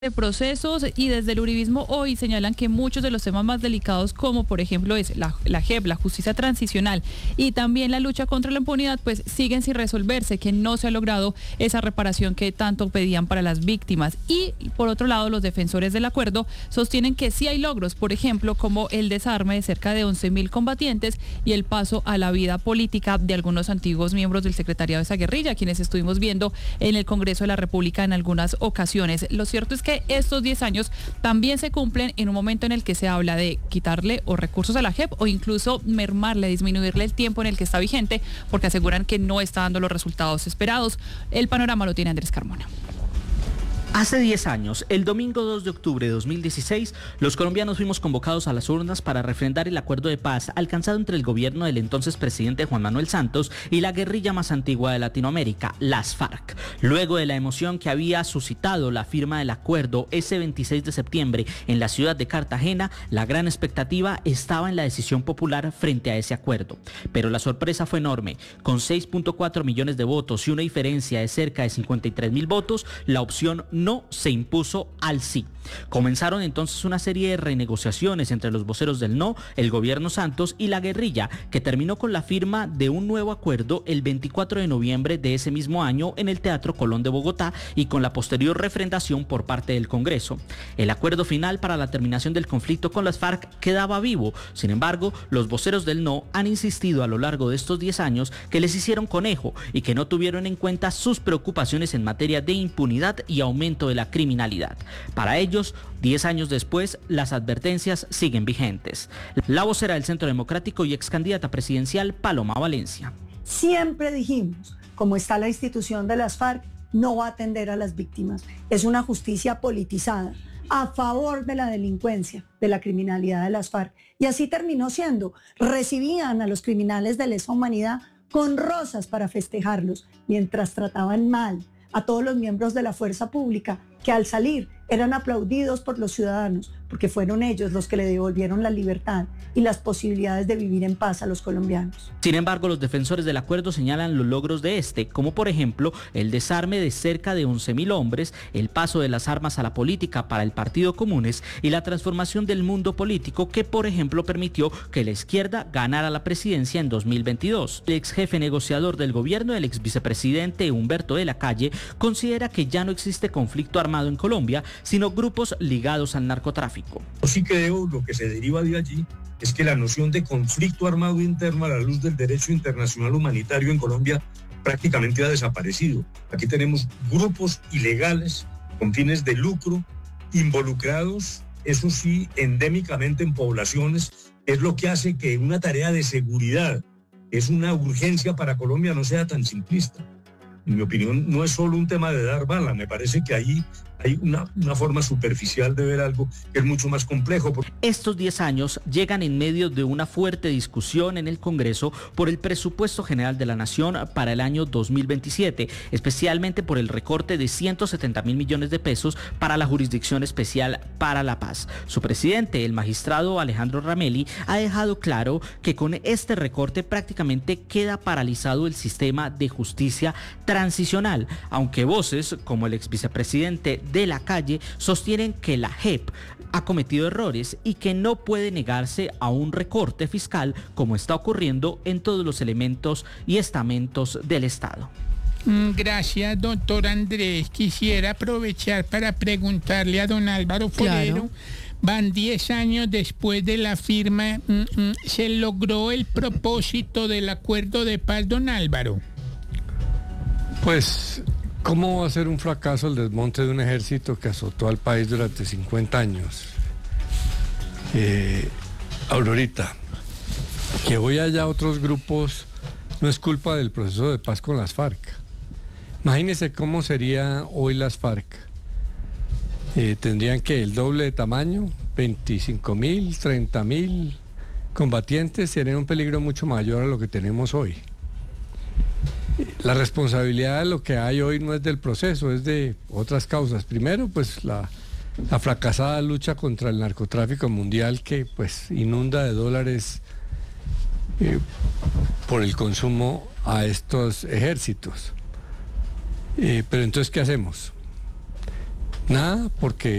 de procesos y desde el uribismo hoy señalan que muchos de los temas más delicados, como por ejemplo es la JEP, la justicia transicional y también la lucha contra la impunidad, pues siguen sin resolverse, que no se ha logrado esa reparación que tanto pedían para las víctimas. Y por otro lado, los defensores del acuerdo sostienen que sí hay logros, por ejemplo, como el desarme de cerca de 11.000 combatientes y el paso a la vida política de algunos antiguos miembros del secretariado de esa guerrilla, quienes estuvimos viendo en el Congreso de la República en algunas ocasiones. Lo cierto es que estos 10 años también se cumplen en un momento en el que se habla de quitarle o recursos a la JEP o incluso mermarle, disminuirle el tiempo en el que está vigente, porque aseguran que no está dando los resultados esperados. El panorama lo tiene Andrés Carmona. Hace 10 años, el domingo 2 de octubre de 2016, los colombianos fuimos convocados a las urnas para refrendar el acuerdo de paz alcanzado entre el gobierno del entonces presidente Juan Manuel Santos y la guerrilla más antigua de Latinoamérica, las FARC. Luego de la emoción que había suscitado la firma del acuerdo ese 26 de septiembre en la ciudad de Cartagena, la gran expectativa estaba en la decisión popular frente a ese acuerdo. Pero la sorpresa fue enorme. Con 6.4 millones de votos y una diferencia de cerca de 53.000 votos, la opción no se impuso al sí. Comenzaron entonces una serie de renegociaciones entre los voceros del no, el gobierno Santos y la guerrilla, que terminó con la firma de un nuevo acuerdo el 24 de noviembre de ese mismo año en el Teatro Colón de Bogotá y con la posterior refrendación por parte del Congreso. El acuerdo final para la terminación del conflicto con las FARC quedaba vivo. Sin embargo, los voceros del no han insistido a lo largo de estos 10 años que les hicieron conejo y que no tuvieron en cuenta sus preocupaciones en materia de impunidad y aumento de la criminalidad. Para ellos, 10 años después, las advertencias siguen vigentes. La vocera del Centro Democrático y ex candidata presidencial, Paloma Valencia. Siempre dijimos, como está la institución de las FARC, no va a atender a las víctimas. Es una justicia politizada, a favor de la delincuencia, de la criminalidad de las FARC. Y así terminó siendo. Recibían a los criminales de lesa humanidad con rosas para festejarlos, mientras trataban mal a todos los miembros de la fuerza pública, que al salir eran aplaudidos por los ciudadanos, porque fueron ellos los que le devolvieron la libertad y las posibilidades de vivir en paz a los colombianos. Sin embargo, los defensores del acuerdo señalan los logros de este, como por ejemplo el desarme de cerca de 11.000 hombres, el paso de las armas a la política para el Partido Comunes y la transformación del mundo político que, por ejemplo, permitió que la izquierda ganara la presidencia en 2022. El ex jefe negociador del gobierno, el ex vicepresidente Humberto de la Calle, considera que ya no existe conflicto armado en Colombia, sino grupos ligados al narcotráfico. Yo sí creo lo que se deriva de allí es que la noción de conflicto armado interno a la luz del derecho internacional humanitario en Colombia prácticamente ha desaparecido. Aquí tenemos grupos ilegales con fines de lucro involucrados, eso sí, endémicamente en poblaciones. Es lo que hace que una tarea de seguridad, es una urgencia para Colombia, no sea tan simplista. En mi opinión, no es solo un tema de dar bala, me parece que ahí hay una forma superficial de ver algo que es mucho más complejo. Estos 10 años llegan en medio de una fuerte discusión en el Congreso por el presupuesto general de la Nación para el año 2027, especialmente por el recorte de 170.000 millones de pesos para la Jurisdicción Especial para la Paz. Su presidente, el magistrado Alejandro Ramelli, ha dejado claro que con este recorte prácticamente queda paralizado el sistema de justicia transicional, aunque voces como el ex vicepresidente de la Calle sostienen que la JEP ha cometido errores y que no puede negarse a un recorte fiscal como está ocurriendo en todos los elementos y estamentos del Estado. Gracias, doctor Andrés. Quisiera aprovechar para preguntarle a don Álvaro Forero. Claro. Van 10 años después de la firma. ¿Se logró el propósito del acuerdo de paz, don Álvaro? Pues, ¿cómo va a ser un fracaso el desmonte de un ejército que azotó al país durante 50 años? Aurorita, que hoy haya otros grupos no es culpa del proceso de paz con las FARC. Imagínense cómo sería hoy las FARC. Tendrían que el doble de tamaño, 25.000, 30.000 combatientes, serían un peligro mucho mayor a lo que tenemos hoy. La responsabilidad de lo que hay hoy no es del proceso, es de otras causas. Primero, pues la fracasada lucha contra el narcotráfico mundial que pues inunda de dólares por el consumo a estos ejércitos. Pero entonces, ¿qué hacemos? Nada, porque